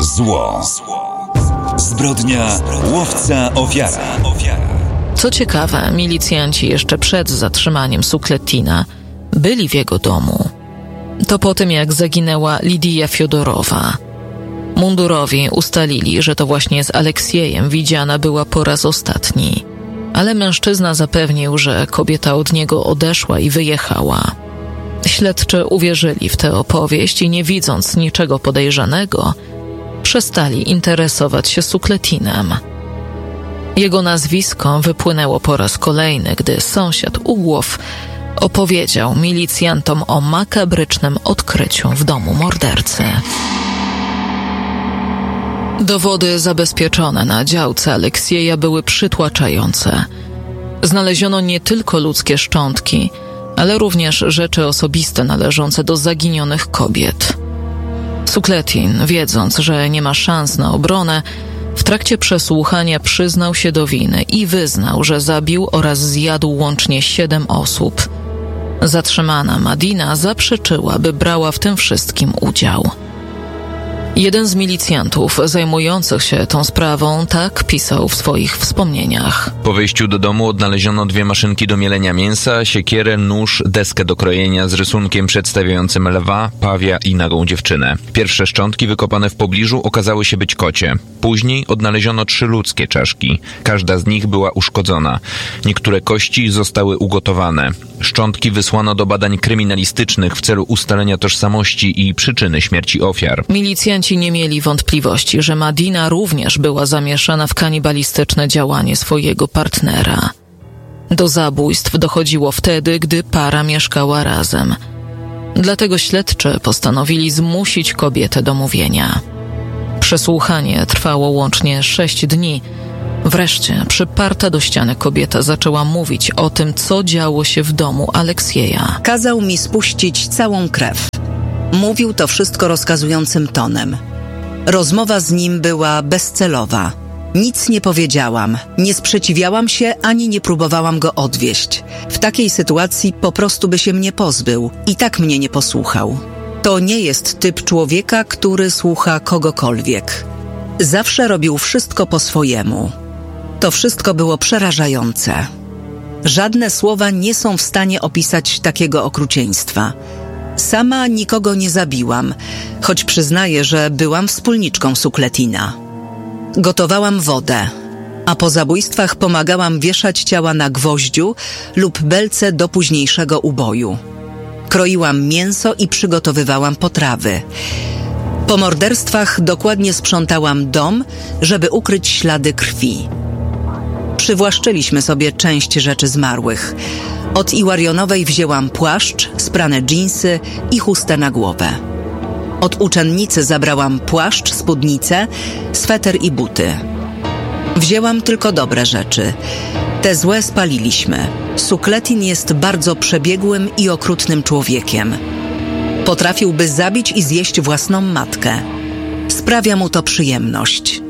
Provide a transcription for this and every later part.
Zło. Zbrodnia łowca ofiara. Co ciekawe, milicjanci jeszcze przed zatrzymaniem Sukletina byli w jego domu. To po tym, jak zaginęła Lidia Fiodorowa. Mundurowi ustalili, że to właśnie z Aleksiejem widziana była po raz ostatni. Ale mężczyzna zapewnił, że kobieta od niego odeszła i wyjechała. Śledczy uwierzyli w tę opowieść i nie widząc niczego podejrzanego, przestali interesować się Sukletinem. Jego nazwisko wypłynęło po raz kolejny, gdy sąsiad Ugłow opowiedział milicjantom o makabrycznym odkryciu w domu mordercy. Dowody zabezpieczone na działce Aleksieja były przytłaczające. Znaleziono nie tylko ludzkie szczątki, ale również rzeczy osobiste należące do zaginionych kobiet. Sukletin, wiedząc, że nie ma szans na obronę, w trakcie przesłuchania przyznał się do winy i wyznał, że zabił oraz zjadł łącznie 7 osób. Zatrzymana Madina zaprzeczyła, by brała w tym wszystkim udział. Jeden z milicjantów zajmujących się tą sprawą tak pisał w swoich wspomnieniach. Po wejściu do domu odnaleziono 2 maszynki do mielenia mięsa, siekierę, nóż, deskę do krojenia z rysunkiem przedstawiającym lwa, pawia i nagą dziewczynę. Pierwsze szczątki wykopane w pobliżu okazały się być kocie. Później odnaleziono 3 ludzkie czaszki. Każda z nich była uszkodzona. Niektóre kości zostały ugotowane. Szczątki wysłano do badań kryminalistycznych w celu ustalenia tożsamości i przyczyny śmierci ofiar. Milicjanci nie mieli wątpliwości, że Madina również była zamieszana w kanibalistyczne działanie swojego partnera. Do zabójstw dochodziło wtedy, gdy para mieszkała razem. Dlatego śledczy postanowili zmusić kobietę do mówienia. Przesłuchanie trwało łącznie 6 dni. Wreszcie przyparta do ściany kobieta zaczęła mówić o tym, co działo się w domu Aleksieja. Kazał mi spuścić całą krew. Mówił to wszystko rozkazującym tonem. Rozmowa z nim była bezcelowa. Nic nie powiedziałam, nie sprzeciwiałam się ani nie próbowałam go odwieść. W takiej sytuacji po prostu by się mnie pozbył i tak mnie nie posłuchał. To nie jest typ człowieka, który słucha kogokolwiek. Zawsze robił wszystko po swojemu. To wszystko było przerażające. Żadne słowa nie są w stanie opisać takiego okrucieństwa. Sama nikogo nie zabiłam, choć przyznaję, że byłam wspólniczką Sukletina. Gotowałam wodę, a po zabójstwach pomagałam wieszać ciała na gwoździu lub belce do późniejszego uboju. Kroiłam mięso i przygotowywałam potrawy. Po morderstwach dokładnie sprzątałam dom, żeby ukryć ślady krwi. Przywłaszczyliśmy sobie część rzeczy zmarłych. Od Iwarionowej wzięłam płaszcz, sprane dżinsy i chustę na głowę. Od uczennicy zabrałam płaszcz, spódnicę, sweter i buty. Wzięłam tylko dobre rzeczy. Te złe spaliliśmy. Sukletin jest bardzo przebiegłym i okrutnym człowiekiem. Potrafiłby zabić i zjeść własną matkę. Sprawia mu to przyjemność.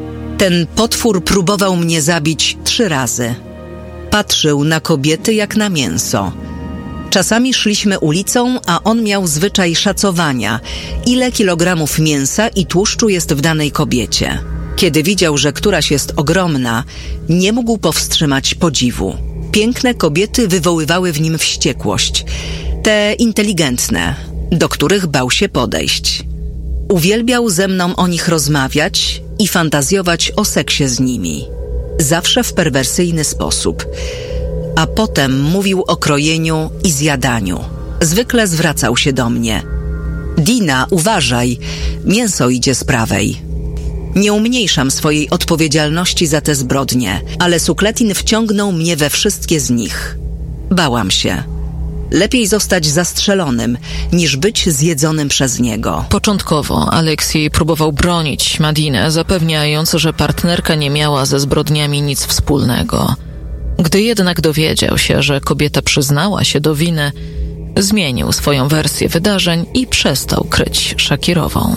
Ten potwór próbował mnie zabić 3 razy. Patrzył na kobiety jak na mięso. Czasami szliśmy ulicą, a on miał zwyczaj szacowania, ile kilogramów mięsa i tłuszczu jest w danej kobiecie. Kiedy widział, że któraś jest ogromna, nie mógł powstrzymać podziwu. Piękne kobiety wywoływały w nim wściekłość. Te inteligentne, do których bał się podejść. Uwielbiał ze mną o nich rozmawiać i fantazjować o seksie z nimi. Zawsze w perwersyjny sposób. A potem mówił o krojeniu i zjadaniu. Zwykle zwracał się do mnie. Dina, uważaj, mięso idzie z prawej. Nie umniejszam swojej odpowiedzialności za te zbrodnie, ale Sukletin wciągnął mnie we wszystkie z nich. Bałam się. Lepiej zostać zastrzelonym, niż być zjedzonym przez niego. Początkowo Aleksiej próbował bronić Madinę, zapewniając, że partnerka nie miała ze zbrodniami nic wspólnego. Gdy jednak dowiedział się, że kobieta przyznała się do winy, zmienił swoją wersję wydarzeń i przestał kryć Szakirową.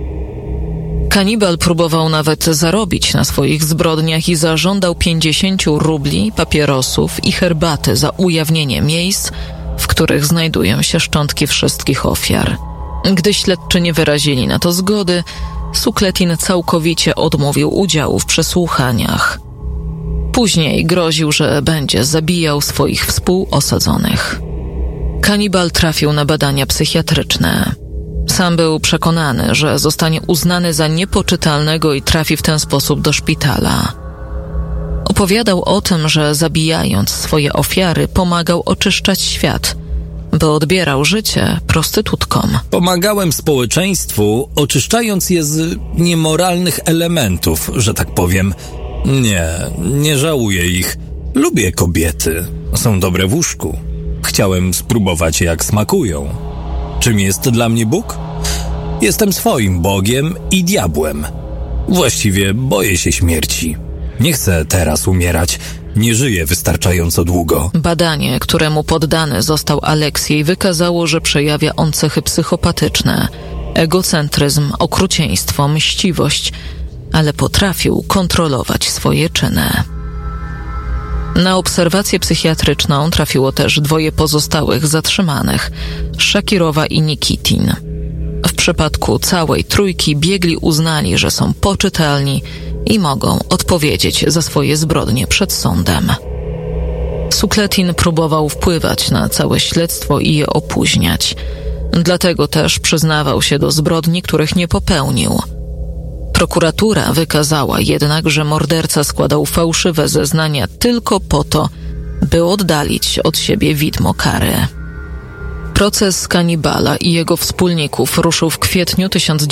Kanibal próbował nawet zarobić na swoich zbrodniach i zażądał 50 rubli, papierosów i herbaty za ujawnienie miejsc, w których znajdują się szczątki wszystkich ofiar. Gdy śledczy nie wyrazili na to zgody, Sukhletin całkowicie odmówił udziału w przesłuchaniach. Później groził, że będzie zabijał swoich współosadzonych. Kanibal trafił na badania psychiatryczne. Sam był przekonany, że zostanie uznany za niepoczytalnego i trafi w ten sposób do szpitala. Opowiadał o tym, że zabijając swoje ofiary pomagał oczyszczać świat, bo odbierał życie prostytutkom. Pomagałem społeczeństwu, oczyszczając je z niemoralnych elementów, że tak powiem. Nie żałuję ich. Lubię kobiety. Są dobre w łóżku. Chciałem spróbować, jak smakują. Czym jest dla mnie Bóg? Jestem swoim Bogiem i diabłem. Właściwie boję się śmierci. Nie chcę teraz umierać. Nie żyję wystarczająco długo. Badanie, któremu poddany został Aleksiej, wykazało, że przejawia on cechy psychopatyczne, egocentryzm, okrucieństwo, mściwość, ale potrafił kontrolować swoje czyny. Na obserwację psychiatryczną trafiło też 2 pozostałych zatrzymanych, Shakirowa i Nikitin. W przypadku całej trójki biegli uznali, że są poczytalni i mogą odpowiedzieć za swoje zbrodnie przed sądem. Sukhletin próbował wpływać na całe śledztwo i je opóźniać. Dlatego też przyznawał się do zbrodni, których nie popełnił. Prokuratura wykazała jednak, że morderca składał fałszywe zeznania tylko po to, by oddalić od siebie widmo kary. Proces kanibala i jego wspólników ruszył w kwietniu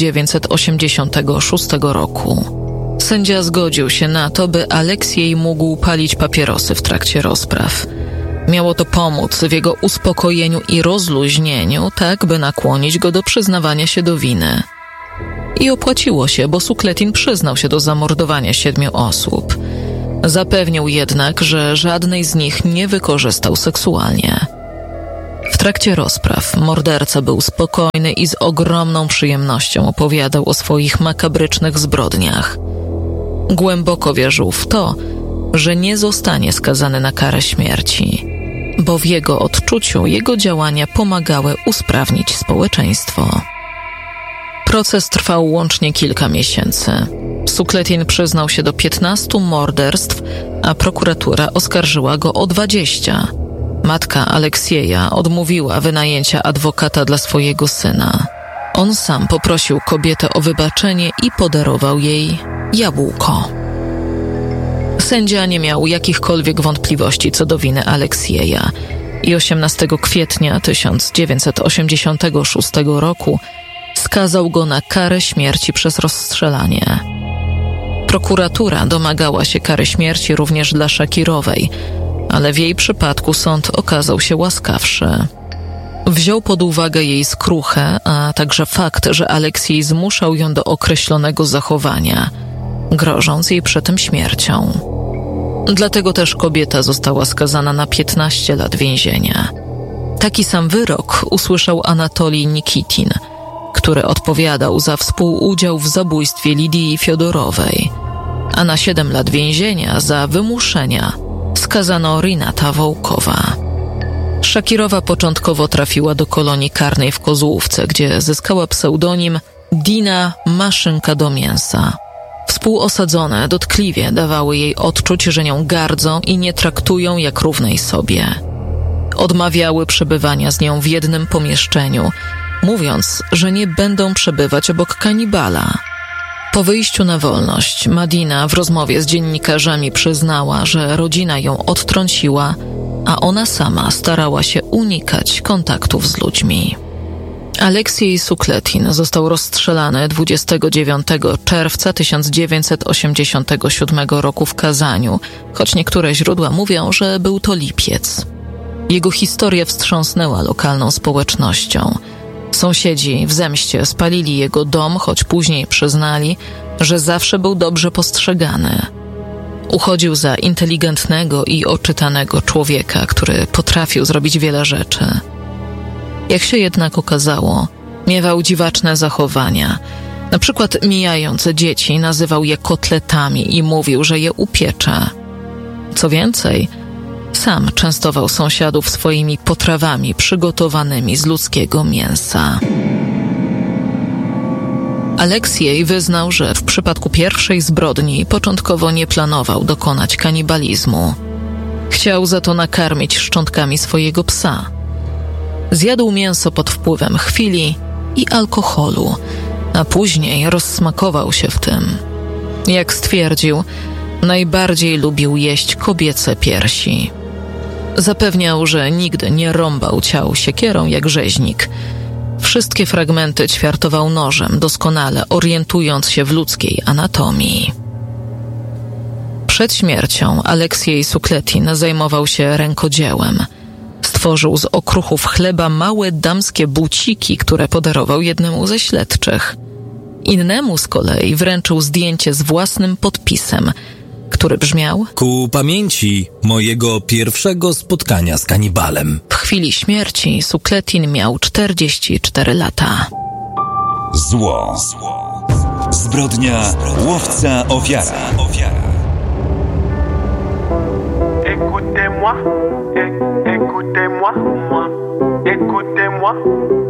1986 roku. Sędzia zgodził się na to, by Aleksiej mógł palić papierosy w trakcie rozpraw. Miało to pomóc w jego uspokojeniu i rozluźnieniu, tak by nakłonić go do przyznawania się do winy. I opłaciło się, bo Sukhletin przyznał się do zamordowania 7 osób. Zapewnił jednak, że żadnej z nich nie wykorzystał seksualnie. W trakcie rozpraw morderca był spokojny i z ogromną przyjemnością opowiadał o swoich makabrycznych zbrodniach. Głęboko wierzył w to, że nie zostanie skazany na karę śmierci, bo w jego odczuciu jego działania pomagały usprawnić społeczeństwo. Proces trwał łącznie kilka miesięcy. Sukhletin przyznał się do 15 morderstw, a prokuratura oskarżyła go o 20. Matka Aleksieja odmówiła wynajęcia adwokata dla swojego syna. On sam poprosił kobietę o wybaczenie i podarował jej jabłko. Sędzia nie miał jakichkolwiek wątpliwości co do winy Aleksieja i 18 kwietnia 1986 roku skazał go na karę śmierci przez rozstrzelanie. Prokuratura domagała się kary śmierci również dla Shakirowej, ale w jej przypadku sąd okazał się łaskawszy. Wziął pod uwagę jej skruchę, a także fakt, że Aleksiej zmuszał ją do określonego zachowania, grożąc jej przy tym śmiercią. Dlatego też kobieta została skazana na 15 lat więzienia. Taki sam wyrok usłyszał Anatolij Nikitin, który odpowiadał za współudział w zabójstwie Lidii Fiodorowej, a na 7 lat więzienia za wymuszenia skazano Rinata Wołkowa. Shakirowa początkowo trafiła do kolonii karnej w Kozłówce, gdzie zyskała pseudonim Dina Maszynka do mięsa. Współosadzone dotkliwie dawały jej odczuć, że nią gardzą i nie traktują jak równej sobie. Odmawiały przebywania z nią w jednym pomieszczeniu, mówiąc, że nie będą przebywać obok kanibala. Po wyjściu na wolność Madina w rozmowie z dziennikarzami przyznała, że rodzina ją odtrąciła, a ona sama starała się unikać kontaktów z ludźmi. Aleksiej Sukhletin został rozstrzelany 29 czerwca 1987 roku w Kazaniu, choć niektóre źródła mówią, że był to lipiec. Jego historia wstrząsnęła lokalną społecznością. Sąsiedzi w zemście spalili jego dom, choć później przyznali, że zawsze był dobrze postrzegany. Uchodził za inteligentnego i oczytanego człowieka, który potrafił zrobić wiele rzeczy. Jak się jednak okazało, miewał dziwaczne zachowania. Na przykład mijające dzieci nazywał je kotletami i mówił, że je upiecze. Co więcej, sam częstował sąsiadów swoimi potrawami przygotowanymi z ludzkiego mięsa. Aleksiej wyznał, że w przypadku pierwszej zbrodni początkowo nie planował dokonać kanibalizmu. Chciał za to nakarmić szczątkami swojego psa. Zjadł mięso pod wpływem chwili i alkoholu, a później rozsmakował się w tym. Jak stwierdził, najbardziej lubił jeść kobiece piersi. Zapewniał, że nigdy nie rąbał ciał siekierą jak rzeźnik. Wszystkie fragmenty ćwiartował nożem, doskonale orientując się w ludzkiej anatomii. Przed śmiercią Aleksiej Sukletin zajmował się rękodziełem. Stworzył z okruchów chleba małe damskie buciki, które podarował jednemu ze śledczych. Innemu z kolei wręczył zdjęcie z własnym podpisem, który brzmiał: Ku pamięci mojego pierwszego spotkania z kanibalem. W chwili śmierci Sukletin miał 44 lata. Zło. Zbrodnia łowca ofiara. Écoutez-moi, écoutez-moi, écoutez-moi.